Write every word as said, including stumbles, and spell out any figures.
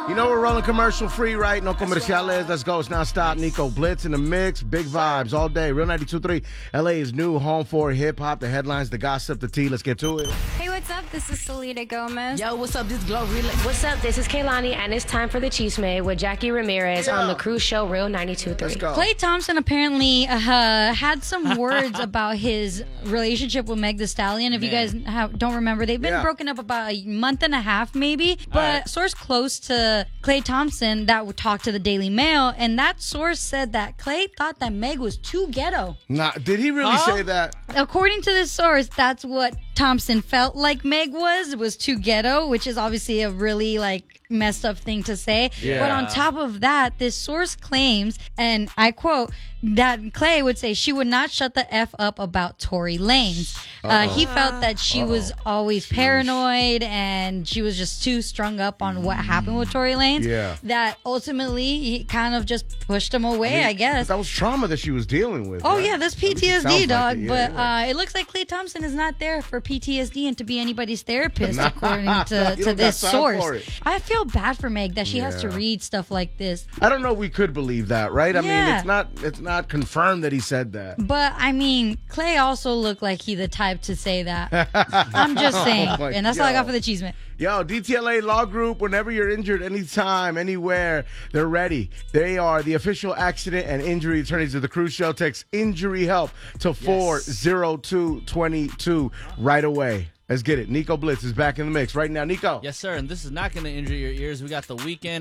You know we're rolling commercial free, right? No comerciales. Let's go. It's non-stop. Nico Blitz in the mix. Big vibes all day. Real ninety-two point three. L A's new home for hip-hop. The headlines, the gossip, the tea. Let's get to it. Hey, what's up? This is Selena Gomez. Yo, what's up? This is Glorilla. What's up? This is Kaylani, and it's time for the Chisme with Jackie Ramirez Yeah. on the Cruise Show Real ninety-two point three. Let's go. Klay Thompson apparently uh, had some words about his relationship with Meg Thee Stallion. If you guys have, don't remember, they've been Yeah. broken up about a month and a half, maybe. But right. source close to Klay Thompson that would talk to the Daily Mail, and that source said that Klay thought that Meg was too ghetto. Nah, did he really Huh? say that? According to this source, that's what Thompson felt like Meg was, was too ghetto, which is obviously a really like messed up thing to say. Yeah. But on top of that, this source claims, and I quote, that Klay would say she would not shut the F up about Tory Lanez. Uh, he felt that she was always paranoid and she was just too strung up on what happened with Tory Lanez. Yeah. That ultimately he kind of just pushed him away, I, guess. That was trauma that she was dealing with. Oh right? yeah, that's At least it P T S D, sounds like dog. it. Yeah, but yeah. Uh, it looks like Klay Thompson is not there for P T S D and to be anybody's therapist, Nah, according you to, don't to got this time for source. it. I feel bad for Meg that she has to Yeah. read stuff like this. I don't know if we could believe that, right? I mean, Yeah. it's not it's not confirmed that he said that. But I mean, Klay also looked like he the type to say that. I'm just saying, Oh, my and that's all I yo. got for the cheese man. Yo, D T L A Law Group, whenever you're injured, anytime, anywhere, they're ready. They are the official accident and injury attorneys of the Cruise Show. Text injury help to four zero two two two right away. Let's get it. Nico Blitz is back in the mix right now. Nico. Yes, sir. And this is not going to injure your ears. We got The Weeknd